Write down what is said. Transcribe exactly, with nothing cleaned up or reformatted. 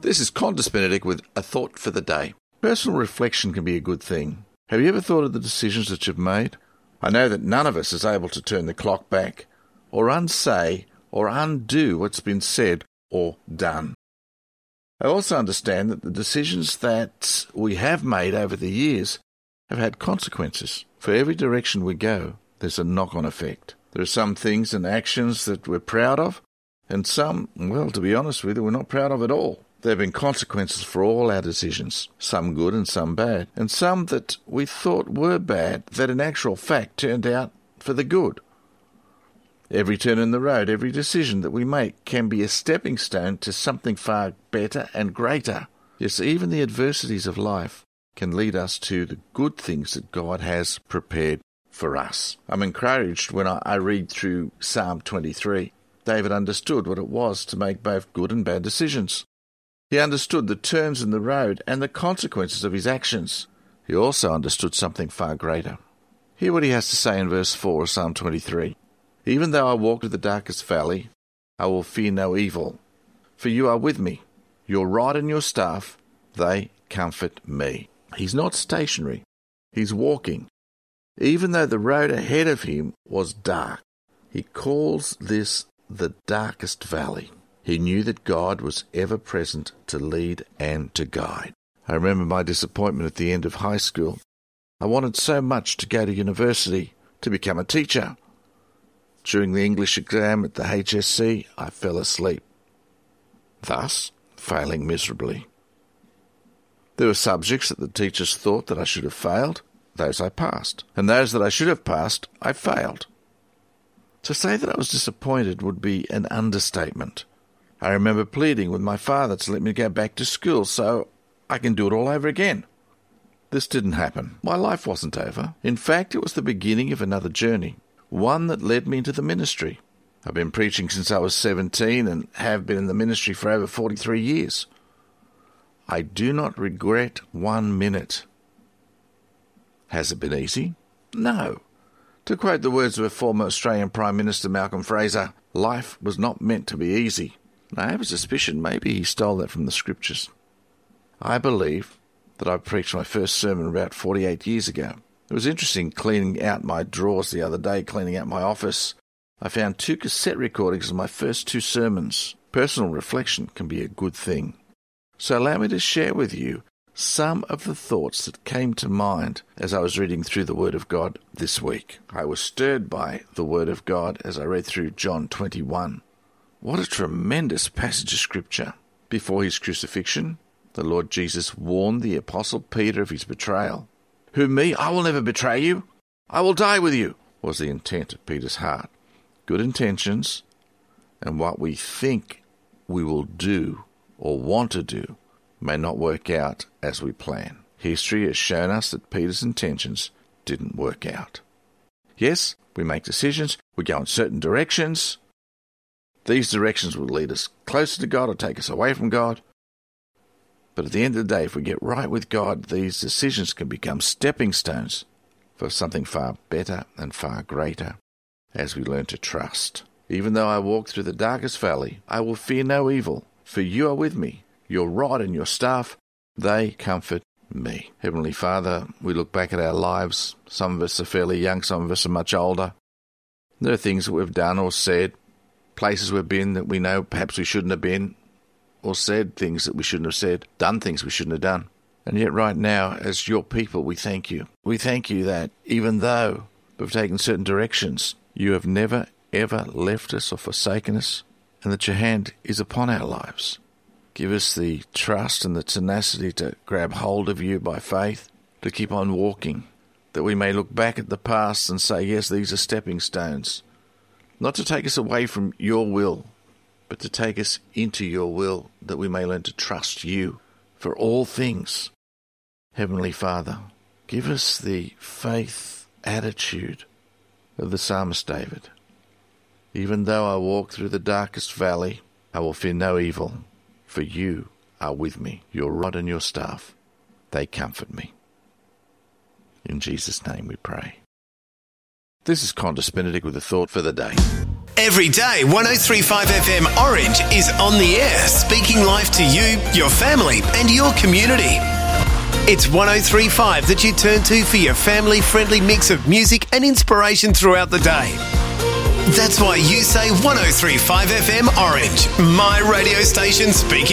This is Qantas Benedict with a thought for the day. Personal reflection can be a good thing. Have you ever thought of the decisions that you've made? I know that none of us is able to turn the clock back, or unsay, or undo what's been said or done. I also understand that the decisions that we have made over the years have had consequences. For every direction we go, there's a knock-on effect. There are some things and actions that we're proud of, and some, well, to be honest with you, we're not proud of at all. There have been consequences for all our decisions, some good and some bad, and some that we thought were bad that in actual fact turned out for the good. Every turn in the road, every decision that we make can be a stepping stone to something far better and greater. Yes, even the adversities of life can lead us to the good things that God has prepared for us. I'm encouraged when I, I read through Psalm twenty-three. David understood what it was to make both good and bad decisions. He understood the turns in the road and the consequences of his actions. He also understood something far greater. Hear what he has to say in verse four of Psalm twenty-three. Even though I walk through the darkest valley, I will fear no evil. For you are with me. Your rod and your staff, they comfort me. He's not stationary. He's walking. Even though the road ahead of him was dark, he calls this the darkest valley. He knew that God was ever present to lead and to guide. I remember my disappointment at the end of high school. I wanted so much to go to university, to become a teacher. During the English exam at the H S C, I fell asleep, thus failing miserably. There were subjects that the teachers thought that I should have failed. Those I passed. And those that I should have passed, I failed. To say that I was disappointed would be an understatement. I remember pleading with my father to let me go back to school so I can do it all over again. This didn't happen. My life wasn't over. In fact, it was the beginning of another journey, one that led me into the ministry. I've been preaching since I was seventeen and have been in the ministry for over forty-three years. I do not regret one minute. Has it been easy? No. To quote the words of a former Australian Prime Minister Malcolm Fraser, life was not meant to be easy. I have a suspicion maybe he stole that from the scriptures. I believe that I preached my first sermon about forty-eight years ago. It was interesting cleaning out my drawers the other day, cleaning out my office. I found two cassette recordings of my first two sermons. Personal reflection can be a good thing. So allow me to share with you some of the thoughts that came to mind as I was reading through the Word of God this week. I was stirred by the Word of God as I read through John twenty-one. What a tremendous passage of Scripture. Before his crucifixion, the Lord Jesus warned the Apostle Peter of his betrayal. Who, me? I will never betray you. I will die with you, was the intent of Peter's heart. Good intentions and what we think we will do or want to do may not work out as we plan. History has shown us that Peter's intentions didn't work out. Yes, we make decisions, we go in certain directions. These directions will lead us closer to God or take us away from God. But at the end of the day, if we get right with God, these decisions can become stepping stones for something far better and far greater as we learn to trust. Even though I walk through the darkest valley, I will fear no evil, for you are with me. Your rod and your staff, they comfort me. Heavenly Father, we look back at our lives. Some of us are fairly young, some of us are much older. There are things that we've done or said, places we've been that we know perhaps we shouldn't have been, or said things that we shouldn't have said, done things we shouldn't have done. And yet right now, as your people, we thank you. We thank you that even though we've taken certain directions, you have never, ever left us or forsaken us, and that your hand is upon our lives. Give us the trust and the tenacity to grab hold of you by faith, to keep on walking, that we may look back at the past and say, yes, these are stepping stones. Not to take us away from your will, but to take us into your will, that we may learn to trust you for all things. Heavenly Father, give us the faith attitude of the psalmist David. Even though I walk through the darkest valley, I will fear no evil, for you are with me. Your rod and your staff, they comfort me. In Jesus' name we pray. This is Qantas Benedict with a thought for the day. Every day, one oh three point five F M Orange is on the air, speaking life to you, your family and your community. It's one oh three point five that you turn to for your family-friendly mix of music and inspiration throughout the day. That's why you say one oh three point five F M Orange, my radio station speaking